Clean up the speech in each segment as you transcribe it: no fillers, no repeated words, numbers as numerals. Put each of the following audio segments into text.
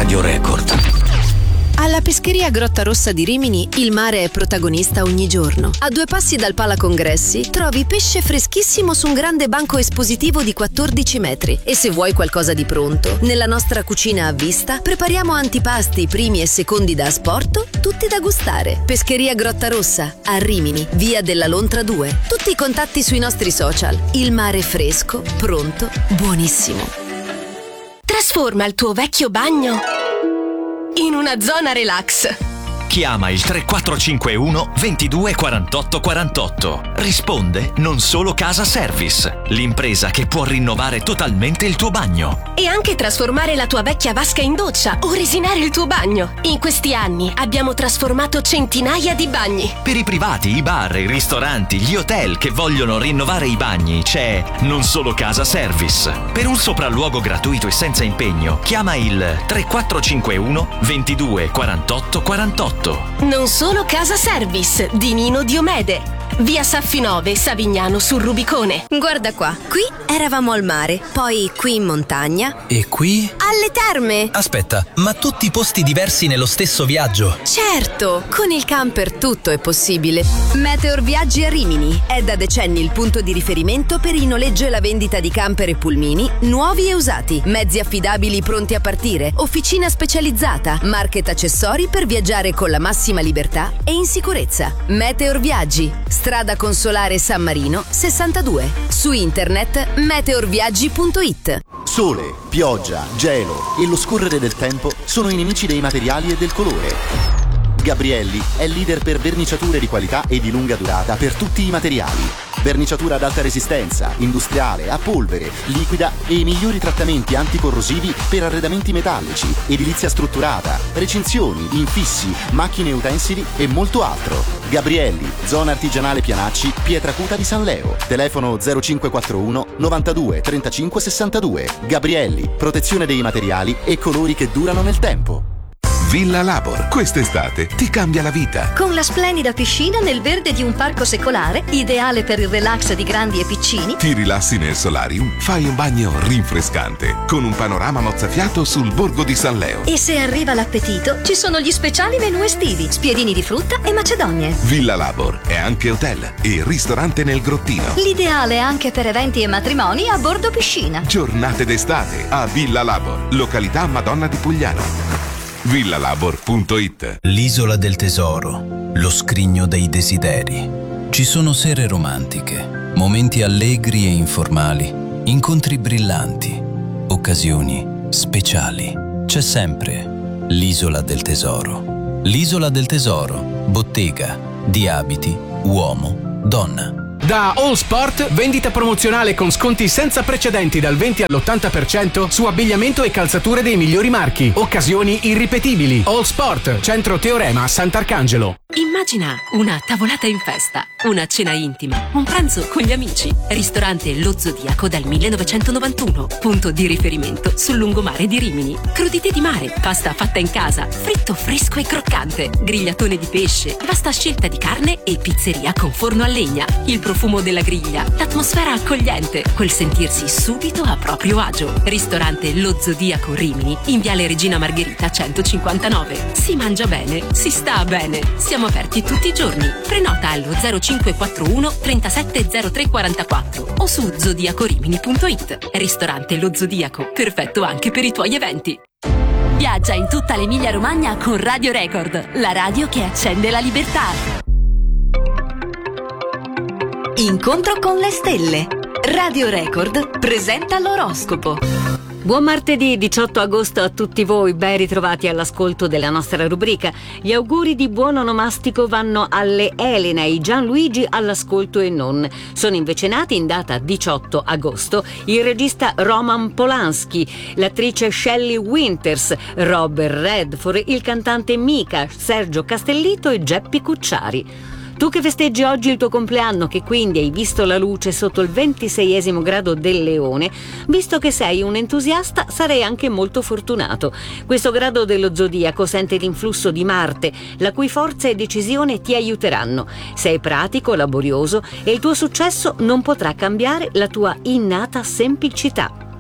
Radio Record. Alla pescheria Grotta Rossa di Rimini il mare è protagonista ogni giorno. A 2 passi dal Pala Congressi trovi pesce freschissimo su un grande banco espositivo di 14 metri. E se vuoi qualcosa di pronto, nella nostra cucina a vista prepariamo antipasti, primi e secondi da asporto, tutti da gustare. Pescheria Grotta Rossa, a Rimini, via della Lontra 2. Tutti i contatti sui nostri social. Il mare fresco, pronto, buonissimo. Trasforma il tuo vecchio bagno in una zona relax. Chiama il 3451 22 48 48. Risponde Non Solo Casa Service, l'impresa che può rinnovare totalmente il tuo bagno. E anche trasformare la tua vecchia vasca in doccia o resinare il tuo bagno. In questi anni abbiamo trasformato centinaia di bagni. Per i privati, i bar, i ristoranti, gli hotel che vogliono rinnovare i bagni c'è Non Solo Casa Service. Per un sopralluogo gratuito e senza impegno, chiama il 3451 22 48 48. Non Solo Casa Service di Nino Diomede. Via Saffi 9, Savignano sul Rubicone. Guarda qua, qui eravamo al mare, poi qui in montagna. E qui? Alle terme! Aspetta, ma tutti posti diversi nello stesso viaggio? Certo, con il camper tutto è possibile. Meteor Viaggi a Rimini è da decenni il punto di riferimento per il noleggio e la vendita di camper e pulmini nuovi e usati, mezzi affidabili pronti a partire, officina specializzata, market accessori per viaggiare con la massima libertà e in sicurezza. Meteor Viaggi, strada Consolare San Marino 62. Su internet meteorviaggi.it. Sole, pioggia, gelo e lo scorrere del tempo sono i nemici dei materiali e del colore. Gabrielli è leader per verniciature di qualità e di lunga durata per tutti i materiali. Verniciatura ad alta resistenza, industriale, a polvere, liquida e i migliori trattamenti anticorrosivi per arredamenti metallici, edilizia strutturata, recinzioni, infissi, macchine e utensili e molto altro. Gabrielli, zona artigianale Pianacci, Pietracuta di San Leo. Telefono 0541 92 35 62. Gabrielli, protezione dei materiali e colori che durano nel tempo. Villa Labor, quest'estate ti cambia la vita. Con la splendida piscina nel verde di un parco secolare, ideale per il relax di grandi e piccini. Ti rilassi nel solarium, fai un bagno rinfrescante, con un panorama mozzafiato sul borgo di San Leo. E se arriva l'appetito, ci sono gli speciali menù estivi, spiedini di frutta e macedonie. Villa Labor è anche hotel e ristorante nel grottino. L'ideale anche per eventi e matrimoni a bordo piscina. Giornate d'estate a Villa Labor, località Madonna di Pugliano. villalabor.it. L'isola del tesoro, lo scrigno dei desideri. Ci sono sere romantiche, momenti allegri e informali, incontri brillanti, occasioni speciali. C'è sempre l'isola del tesoro. L'isola del tesoro, bottega di abiti, uomo, donna. Da All Sport, vendita promozionale con sconti senza precedenti dal 20 all'80% su abbigliamento e calzature dei migliori marchi. Occasioni irripetibili. All Sport, centro Teorema, Sant'Arcangelo. Immagina una tavolata in festa, una cena intima, un pranzo con gli amici. Ristorante Lo Zodiaco dal 1991, punto di riferimento sul lungomare di Rimini. Crudité di mare, pasta fatta in casa, fritto fresco e croccante, grigliatone di pesce, vasta scelta di carne e pizzeria con forno a legna. Il profumo della griglia, l'atmosfera accogliente, quel sentirsi subito a proprio agio. Ristorante Lo Zodiaco Rimini, in viale Regina Margherita 159. Si mangia bene, si sta bene. Siamo aperti tutti i giorni. Prenota allo 0541 370344 o su zodiacorimini.it. Ristorante Lo Zodiaco, perfetto anche per i tuoi eventi. Viaggia in tutta l'Emilia Romagna con Radio Record, la radio che accende la libertà. Incontro con le stelle. Radio Record presenta l'oroscopo. Buon martedì 18 agosto a tutti voi, ben ritrovati all'ascolto della nostra rubrica. Gli auguri di buon onomastico vanno alle Elena e Gianluigi all'ascolto e non. Sono invece nati in data 18 agosto il regista Roman Polanski, l'attrice Shelley Winters, Robert Redford, il cantante Mika, Sergio Castellitto e Geppi Cucciari. Tu che festeggi oggi il tuo compleanno, che quindi hai visto la luce sotto il 26esimo grado del Leone, visto che sei un entusiasta, sarei anche molto fortunato. Questo grado dello zodiaco sente l'influsso di Marte, la cui forza e decisione ti aiuteranno. Sei pratico, laborioso e il tuo successo non potrà cambiare la tua innata semplicità.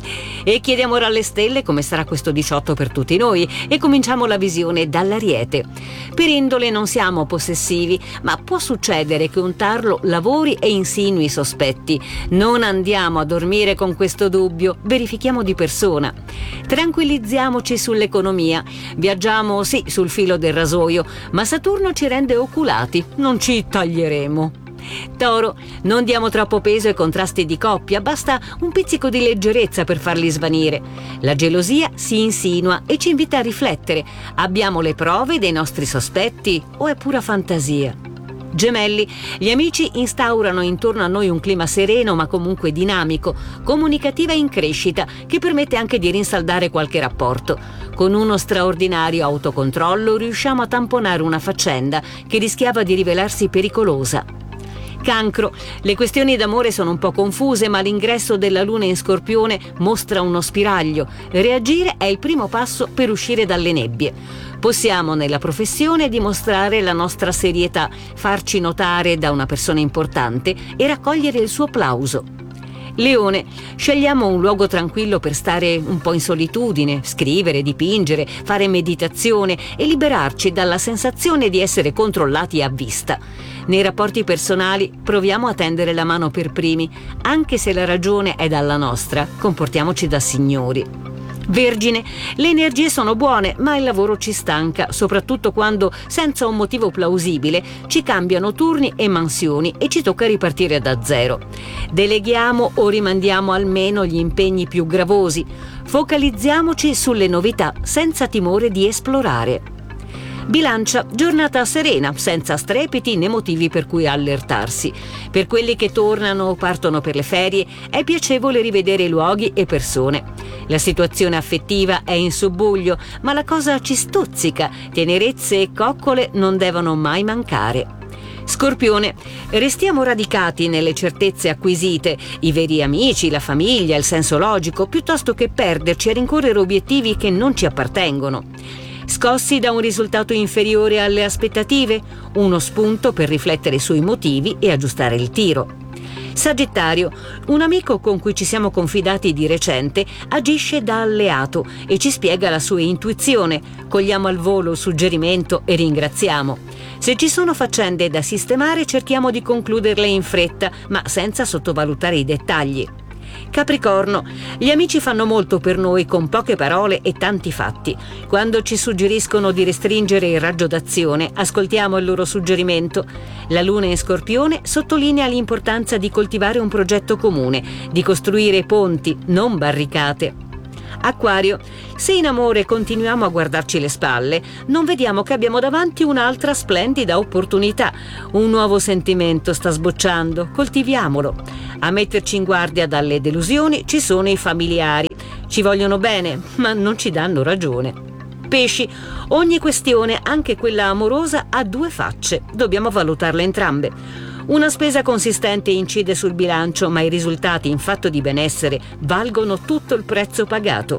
E chiediamo ora alle stelle come sarà questo 18 per tutti noi e cominciamo la visione dall'Ariete. Per indole non siamo possessivi, ma può succedere che un tarlo lavori e insinui sospetti. Non andiamo a dormire con questo dubbio, verifichiamo di persona. Tranquillizziamoci sull'economia. Viaggiamo sì sul filo del rasoio, ma Saturno ci rende oculati, non ci taglieremo. Toro, non diamo troppo peso ai contrasti di coppia, basta un pizzico di leggerezza per farli svanire. La gelosia si insinua e ci invita a riflettere. Abbiamo le prove dei nostri sospetti o è pura fantasia? Gemelli, gli amici instaurano intorno a noi un clima sereno ma comunque dinamico, comunicativo e in crescita, che permette anche di rinsaldare qualche rapporto. Con uno straordinario autocontrollo riusciamo a tamponare una faccenda che rischiava di rivelarsi pericolosa. Cancro, le questioni d'amore sono un po' confuse, ma l'ingresso della luna in Scorpione mostra uno spiraglio. Reagire è il primo passo per uscire dalle nebbie. Possiamo nella professione dimostrare la nostra serietà, farci notare da una persona importante e raccogliere il suo plauso. Leone, scegliamo un luogo tranquillo per stare un po' in solitudine, scrivere, dipingere, fare meditazione e liberarci dalla sensazione di essere controllati a vista. Nei rapporti personali proviamo a tendere la mano per primi, anche se la ragione è dalla nostra, comportiamoci da signori. Vergine, le energie sono buone, ma il lavoro ci stanca, soprattutto quando, senza un motivo plausibile, ci cambiano turni e mansioni e ci tocca ripartire da zero. Deleghiamo o rimandiamo almeno gli impegni più gravosi. Focalizziamoci sulle novità senza timore di esplorare. Bilancia, giornata serena, senza strepiti né motivi per cui allertarsi. Per quelli che tornano o partono per le ferie è piacevole rivedere luoghi e persone. La situazione affettiva è in subbuglio, ma la cosa ci stuzzica. Tenerezze e coccole non devono mai mancare. Scorpione, restiamo radicati nelle certezze acquisite, i veri amici, la famiglia, il senso logico, piuttosto che perderci a rincorrere obiettivi che non ci appartengono. Scossi da un risultato inferiore alle aspettative? Uno spunto per riflettere sui motivi e aggiustare il tiro. Sagittario, un amico con cui ci siamo confidati di recente agisce da alleato e ci spiega la sua intuizione. Cogliamo al volo il suggerimento e ringraziamo. Se ci sono faccende da sistemare, cerchiamo di concluderle in fretta, ma senza sottovalutare i dettagli. Capricorno, gli amici fanno molto per noi con poche parole e tanti fatti. Quando ci suggeriscono di restringere il raggio d'azione, ascoltiamo il loro suggerimento. La luna in Scorpione sottolinea l'importanza di coltivare un progetto comune, di costruire ponti, non barricate. Acquario, se in amore continuiamo a guardarci le spalle, non vediamo che abbiamo davanti un'altra splendida opportunità. Un nuovo sentimento sta sbocciando, coltiviamolo. A metterci in guardia dalle delusioni ci sono i familiari. Ci vogliono bene, ma non ci danno ragione. Pesci, ogni questione, anche quella amorosa, ha due facce. Dobbiamo valutarle entrambe. Una spesa consistente incide sul bilancio, ma i risultati in fatto di benessere valgono tutto il prezzo pagato.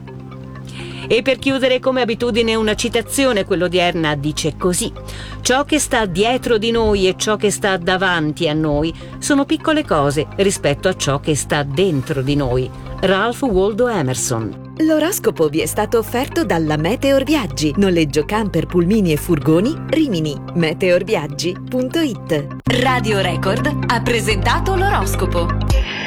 E per chiudere, come abitudine, una citazione, quella odierna dice così: ciò che sta dietro di noi e ciò che sta davanti a noi sono piccole cose rispetto a ciò che sta dentro di noi. Ralph Waldo Emerson. L'oroscopo vi è stato offerto dalla Meteor Viaggi, noleggio camper, pulmini e furgoni, Rimini. meteorviaggi.it. Radio Record ha presentato l'oroscopo.